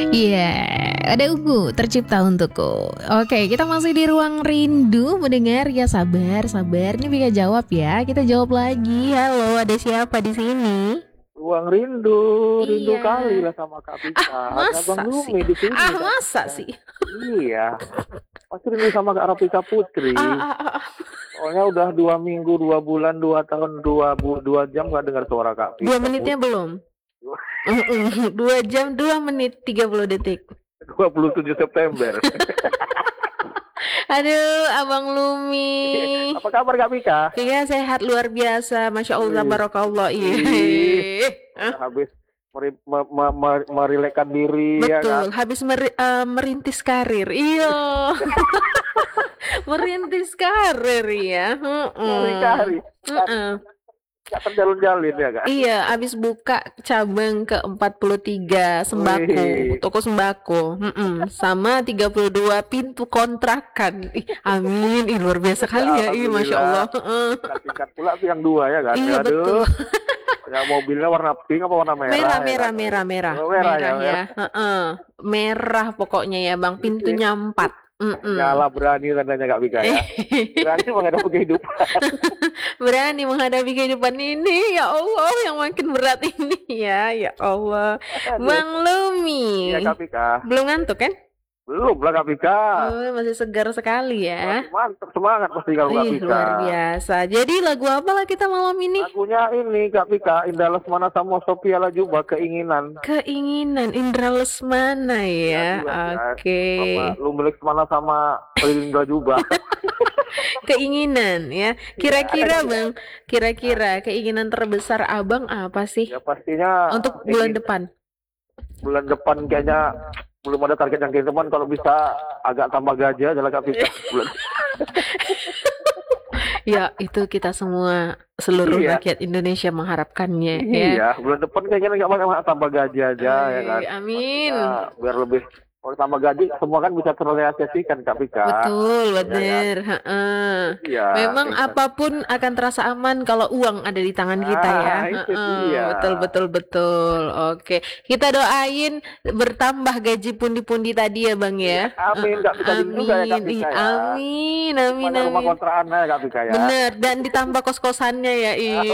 Iya, ada Ungu tercipta untukku. Oke, kita masih di ruang rindu mendengar ya, sabar, sabar. Ini Vika jawab ya. Kita jawab lagi. Halo, ada siapa di sini? Ruang rindu Iya. kali lah sama Kak Pika. Ada Bang Masa sih? Lumi di sini. Kak Masa Pika. sih? Iya. Pasti rindu sama Kak Rapika Putri. Soalnya udah 2 minggu, 2 bulan, 2 tahun, 2 jam gak dengar suara Kak Pika. 2 menitnya belum? 2 jam 2 menit 30 detik. 27 September. Aduh, Abang Lumi. Apa kabar Kak Pika? Iya, sehat luar biasa. Masya Allah, barakallah. Iya. Habis merilekkan diri. Betul, Ya kan? habis merintis karir. Iya. Merintis karir ya. Karir. Gak terjalin-jalin ya Kak? Iya, habis buka cabang ke 43 sembako, toko sembako. Sama 32 pintu kontrakan. Amin, luar biasa kali ya. Masya Allah. Tingkat pula yang 2 ya kan? Iya, Aduh. betul. Ya, mobilnya warna pink apa warna merah? Merah. Oh, merah ya. Merah pokoknya ya Bang, pintunya 4. Nyala berani tandanya Kak Bika ya. Berani menghadapi kehidupan. Berani menghadapi kehidupan ini, ya Allah, yang makin berat ini ya Allah. Bang Lumi. Iya Kak Bika. Belum ngantuk kan? Belum lah Kak Bika. Masih segar sekali ya. Mantap, semangat pasti kalau Kak Bika. Luar biasa. Jadi lagu apa lah kita malam ini? Lagunya ini Kak Bika, Indah Lesmana sama Sophia Lajuba, Keinginan. Keinginan, Indra Lesmana ya. Oke. Lu milik Lesmana sama Indra Lajuba. Keinginan ya. Kira-kira Bang, kira-kira keinginan terbesar Abang apa sih? Ya pastinya untuk bulan depan. Bulan depan kayaknya belum ada target yang kayak teman, kalau bisa agak tambah gaji aja lah Kak Pika. Ya, itu kita semua seluruh rakyat Indonesia mengharapkannya ya. Iya, bulan depan kayaknya nggak tambah gaji aja ya kan. Amin. Ya, biar lebih, kalau tambah gaji semua kan bisa terrealisasikan Kak Pika. Betul, benar. Ya, memang apapun akan terasa aman kalau uang ada di tangan kita ya. Betul. Oke, kita doain bertambah gaji pundi-pundi tadi ya Bang ya. Amin, Kak Pika juga ya Kak Pika ya. Amin. Rumah kontrakan ya Kak Pika ya. Bener, dan ditambah kos-kosannya ya.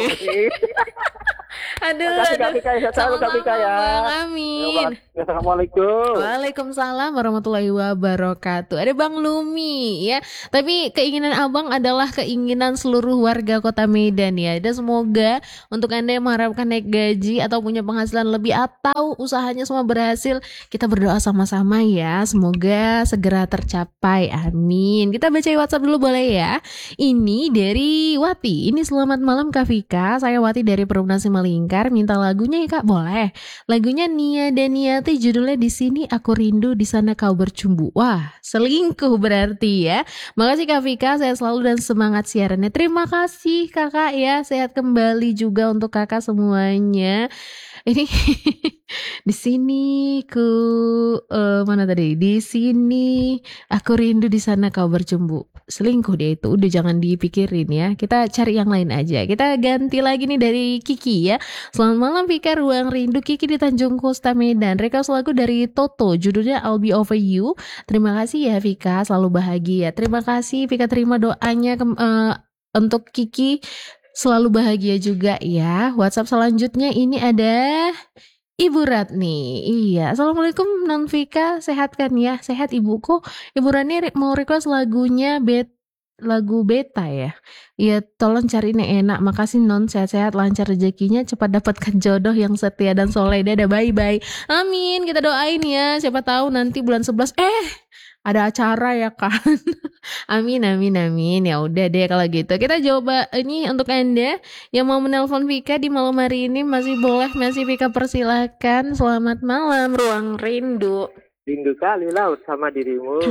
Aduh, Kak Pika ya. Bang, amin. Assalamualaikum. Waalaikumsalam warahmatullahi wabarakatuh. Ada Bang Lumi ya. Tapi keinginan Abang adalah keinginan seluruh warga Kota Medan ya. Dan semoga untuk Anda yang mengharapkan naik gaji atau punya penghasilan lebih atau usahanya semua berhasil, kita berdoa sama-sama ya. Semoga segera tercapai. Amin. Kita baca WhatsApp dulu boleh ya. Ini dari Wati. Ini selamat malam Kak Vika. Saya Wati dari Perumnas Simalingkar. Minta lagunya ya Kak, boleh. Lagunya Nia dan Niati, judulnya Di Sini Aku Rindu, Di Sana Kau Bercumbu. Wah, selingkuh berarti ya. Makasih Kak Vika, saya selalu dan semangat siarannya. Terima kasih Kakak ya. Sehat kembali juga untuk Kakak semuanya. Ini di sini mana tadi? Di sini aku rindu, di sana kau bercumbu. Selingkuh dia itu, udah jangan dipikirin ya. Kita cari yang lain aja. Kita ganti lagi nih dari Kiki ya. Selamat malam Vika, ruang rindu Kiki di Tanjung Kosta Medan. Request lagu dari Toto, judulnya I'll Be Over You. Terima kasih ya Vika, selalu bahagia. Terima kasih Vika, terima doanya untuk Kiki. Selalu bahagia juga ya. WhatsApp selanjutnya ini ada Ibu Ratni. Iya, Assalamualaikum Non Vika, sehat kan ya? Sehat ibuku. Ibu Ratni mau request lagunya lagu Beta ya. Iya, tolong cariin yang enak. Makasih Non, sehat-sehat, lancar rezekinya, cepat dapatkan jodoh yang setia dan soleh. Dadah, bye-bye. Amin, kita doain ya. Siapa tahu nanti bulan 11 ada acara ya kan. Amin. Ya udah deh kalau gitu. Kita coba ini untuk Anda yang mau menelpon Vika di malam hari ini, masih boleh, masih Vika persilahkan. Selamat malam ruang rindu. Rindu kali laut sama dirimu.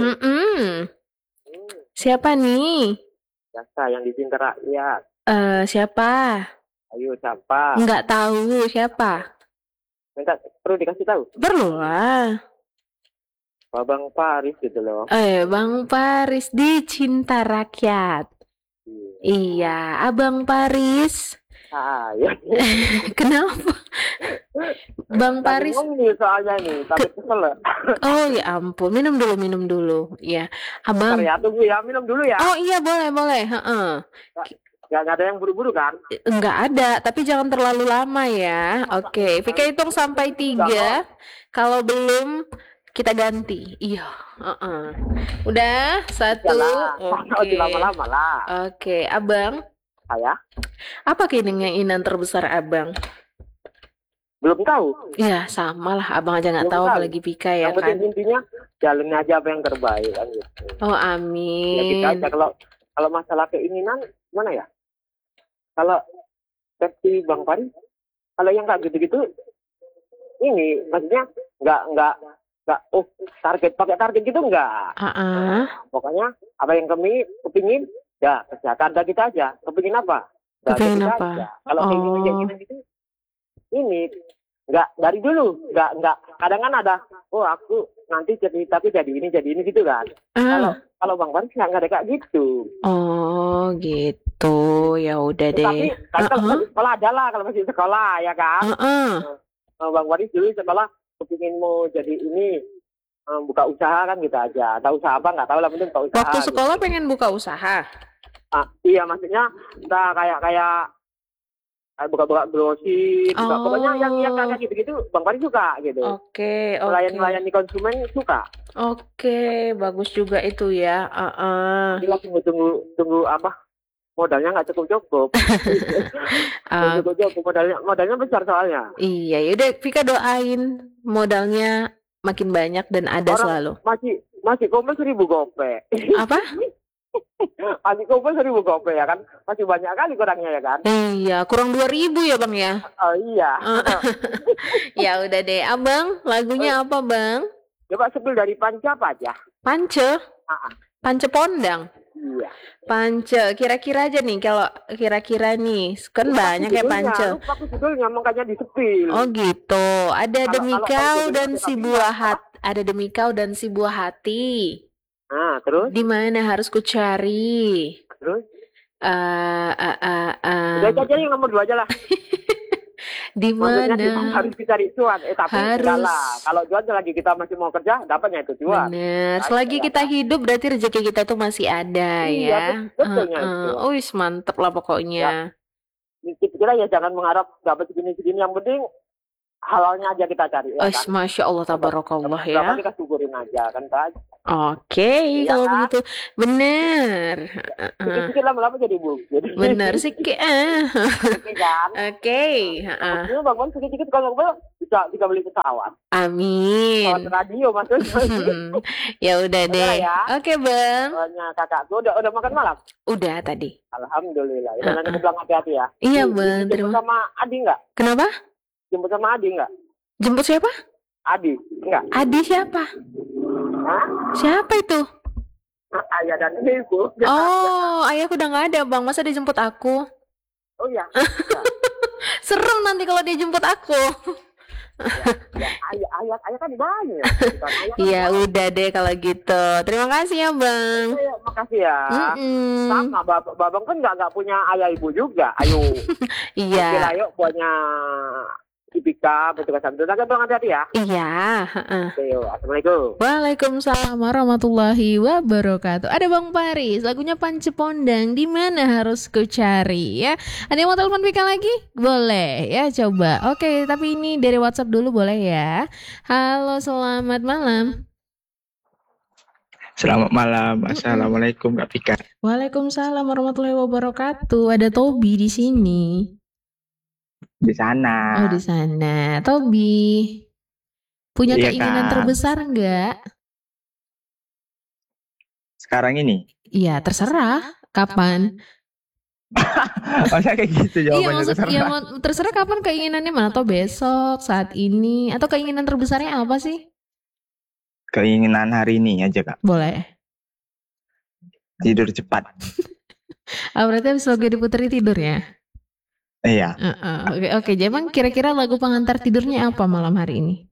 Siapa nih? Biasa yang dicinta rakyat. Siapa? Ayo siapa? Enggak tahu siapa. Enggak perlu dikasih tahu. Perlu lah. Bang Paris gitu loh. Bang Paris di Cinta Rakyat. Iya, Abang Paris. Ya. Kenapa? Bang Paris. Soalnya nih, tapi kesel. Oh ya ampun, minum dulu. Ya, Abang. Ya, tunggu ya, minum dulu ya. Oh iya boleh. Gak ada yang buru-buru kan? Enggak ada, tapi jangan terlalu lama ya. Oke, Vika hitung sampai 3. Kalau belum kita ganti. Iya. Udah 1. Oke. Lama-lama lah. Oke, Abang. Saya? Apa keinginan terbesar Abang? Belum tahu. Ya sama lah, Abang aja nggak tahu apalagi Vika ya kan. Intinya jalanin aja apa yang terbaik kan gitu. Oh amin. Ya kita aja kalau masalah keinginan mana ya? Kalau versi Bang Pari, kalau yang kayak gitu-gitu, ini maksudnya nggak pakai target gitu nggak. Pokoknya apa yang kami kepingin, ya kesehatan kita aja. Kepingin apa? Kepingin apa? Aja. Kalau keinginan gitu, ini nggak dari dulu, nggak. Kadang kan ada, aku nanti jadi ini gitu kan. Kalau Bang Pari nggak ada kayak gitu. Oh gitu, ya udah deh. Tapi kalau sekolah ada lah, kalau masih sekolah ya kan. Bang Pari dulu sekolah kepingin mau jadi ini buka usaha kan gitu aja. Tahu usaha apa nggak tahu lah, penting buka usaha. Waktu sekolah gitu. Pengen buka usaha. Iya maksudnya kita kayak buka grosir, pokoknya yang kayak gitu-gitu Bang Pari suka gitu. Oke. Melayani konsumen suka. Oke, bagus juga itu ya. Jadi tunggu apa? Modalnya nggak cukup. Modalnya besar soalnya. Iya, yaudah Vika doain modalnya makin banyak dan ada selalu. Masih kumpul 1.000 gope. Apa? Masih kumpul 1.000 gope ya kan? Masih banyak kali kurangnya ya kan? Iya, kurang 2.000 ya Bang ya? Oh iya. Ya udah deh, Abang, lagunya apa Bang? Coba sepil dari Pance apa aja? Pance? Pance Pondang? Iya. Pance, kira-kira aja nih, kalau kira-kira nih, kan banyak ya Pance. Lupa aku judulnya, makanya disepil. Oh gitu, ada Demi Kau dan Si Buah Hati. Ada Demi Kau dan Si Buah Hati. Terus? Di mana harus ku cari? Terus? Udah aja yang nomor 2 aja lah. Di mana harus dicari cuan, tapi harus lah. Kalau cuan lagi kita masih mau kerja, dapatnya itu cuan. Bener. Selagi kita hidup berarti rezeki kita tuh masih ada ya. Wis mantep lah pokoknya. Kita ya jangan mengharap dapat segini-segini, yang penting halalnya aja kita cari. Ya, kan? Masya Allah tabarakallah ya. Berapa kita syukurin aja kan Kak. Oke, kalau begitu bener. Sedikit lama-lama jadi bukti. Bener sih kan. Oke. Ini Bang sedikit kalau bisa beli pesawat. Amin. Pesawat radio maksudnya. Ya udah deh. Ya? Oke Bang. Soalnya kakakku udah makan malam. Udah tadi. Alhamdulillah. Nanti pulang hati-hati ya. Iya Bang. Jemput sama Adi nggak? Kenapa? Jemput sama Adi nggak? Jemput siapa? Adi, enggak. Adi siapa? Hah? Siapa itu? Ayah dan ibu. Oh, ayahku udah nggak ada Bang. Masa dia jemput aku? Oh iya. Serem nanti kalau dia jemput aku. Ayah kan banyak. Iya udah deh kalau gitu. Terima kasih ya Bang. Makasih ya. Sama Babang kan nggak punya ayah ibu juga. Ayo. Iya. Ayo punya Ibika, petugas sambil kan pulang hati-hati ya. Iya. Assalamualaikum. Waalaikumsalam warahmatullahi wabarakatuh. Ada Bang Paris, lagunya Pance Pondang, di mana harus ku cari ya. Ada yang mau telepon Vika lagi? Boleh ya, coba. Oke, tapi ini dari WhatsApp dulu boleh ya. Halo, selamat malam. Selamat malam. Assalamualaikum Kak Vika. Waalaikumsalam warahmatullahi wabarakatuh. Ada Tobi di sini. Di sana. Oh, di sana. Tobi, punya keinginan terbesar enggak? Sekarang ini? Iya, terserah. Kapan? Masa kayak gitu jawabannya? Iya, terserah kapan keinginannya, mana atau besok, saat ini, atau keinginan terbesarnya apa sih? Keinginan hari ini aja Kak. Boleh. Tidur cepat. Berarti habis lagu diputeri tidur ya? Iya. Oke. Jadi emang kira-kira lagu pengantar tidurnya apa malam hari ini?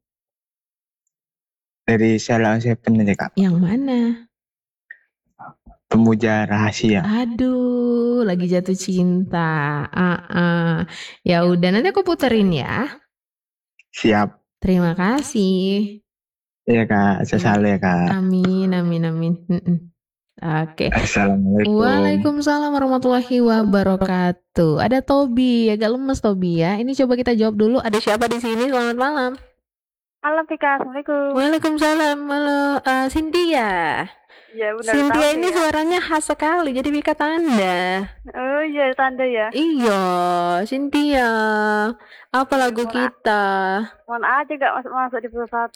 Dari Sheila on 7 aja Kak. Yang mana? Pemuja Rahasia. Aduh, lagi jatuh cinta. Ya udah, nanti aku puterin ya. Siap. Terima kasih. Iya Kak, saya selalu ya Kak. Amin, amin, amin. Oke. Assalamualaikum. Waalaikumsalam warahmatullahi wabarakatuh. Ada Tobi, agak lemes Tobi ya. Ini coba kita jawab dulu. Ada siapa di sini? Selamat malam. Halo Pika, Assalamualaikum. Waalaikumsalam. Halo, Cynthia. Ya benar. Cynthia tahu ini ya. suaranya khas sekali. Jadi Pika tanda. Oh iya, tanda ya. Iya, Cynthia. Apa lagu kita? Mohon aja gak masuk di pusat.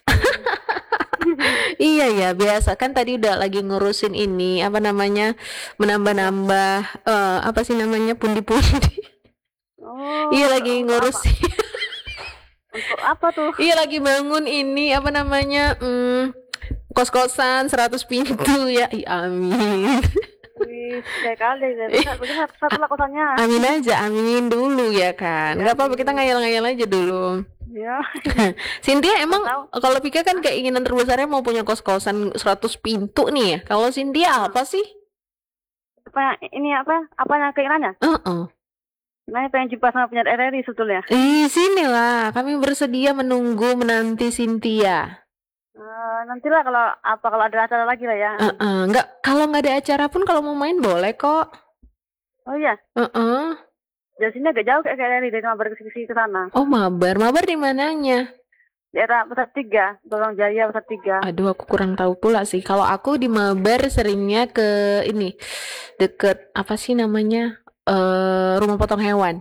Iya ya, biasa kan tadi udah lagi ngurusin ini apa namanya menambah-nambah apa sih namanya pundi-pundi. Oh. Iya lagi ngurusin. Untuk apa tuh? Iya lagi bangun ini apa namanya kos-kosan 100 pintu ya. Amin. Wih, kayak kali ya. Satu lah kosannya. Amin aja, aminin dulu ya kan. Gak apa-apa kita ngayal-ngayal aja dulu. Ya. Cynthia emang Tahu. kalau Pika kan keinginan terbesarnya mau punya kos-kosan 100 pintu nih ya. Kalau Cynthia apa sih? Apa ini apa? Apanya keinginannya? Nah, pengen jumpa sama penyiar RRI sebetulnya. Sinilah kami bersedia menunggu menanti Cynthia. Nantilah kalau ada acara lagi lah ya. Nggak, kalau nggak ada acara pun kalau mau main boleh kok. Oh iya. Dari sini agak jauh kayak RRI dari Mabar ke sana. Oh Mabar di mananya? Daerah Pusat 3, Dolong Jaya Pusat 3. Aduh aku kurang tahu pula sih. Kalau aku di Mabar seringnya ke ini deket apa sih namanya rumah potong hewan.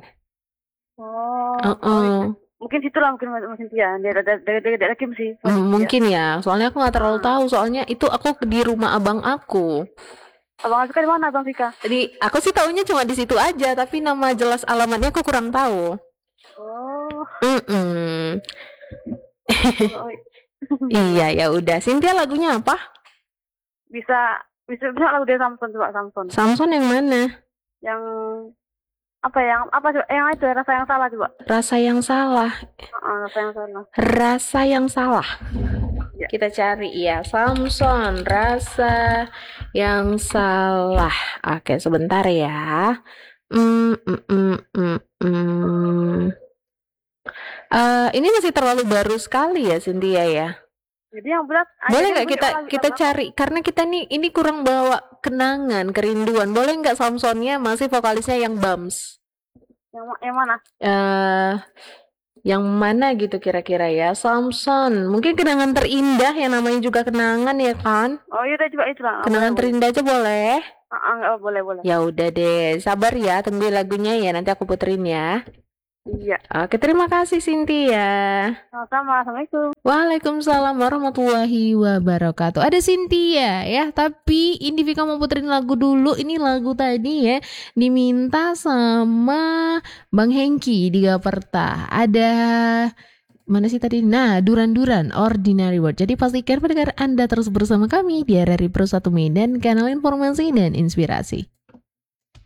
Mungkin situlah mungkin dia daerah Kim sih. Mungkin ya. Soalnya aku nggak terlalu tahu. Soalnya itu aku di rumah abang aku. Abang Fika di mana Abang Fika? Jadi aku sih taunya cuma di situ aja. Tapi nama jelas alamatnya aku kurang tahu. Oh. Iya ya udah. Cynthia lagunya apa? Bisa lagu dari Samson coba Samson. Samson yang mana? Yang apa yang itu rasa yang salah coba. Rasa yang salah. Rasa yang salah. Rasa yang salah. Ya. Kita cari ya Samson rasa yang salah. Oke sebentar ya. Ini masih terlalu baru sekali ya Cynthia ya. Jadi yang berat. Boleh nggak kita cari karena kita nih ini kurang bawa kenangan kerinduan. Boleh nggak Samsonnya masih vokalisnya yang Bams? Yang mana? Yang mana gitu kira-kira ya Samson. Mungkin kenangan terindah yang namanya juga kenangan ya kan? Oh iya coba itu lah. Kenangan terindah aja boleh? Boleh. Ya udah deh, sabar ya tunggu lagunya ya nanti aku puterin ya. Iya. Oke, terima kasih Cynthia. Sama-sama, Assalamualaikum. Waalaikumsalam warahmatullahi wabarakatuh. Ada Cynthia ya, tapi Indivika mau puterin lagu dulu. Ini lagu tadi ya diminta sama Bang Hengki di Gaperta. Ada mana sih tadi? Nah, Duran-Duran Ordinary World. Jadi pastikan pendengar Anda terus bersama kami di RRI Pro 1 Medan, kanal informasi dan inspirasi.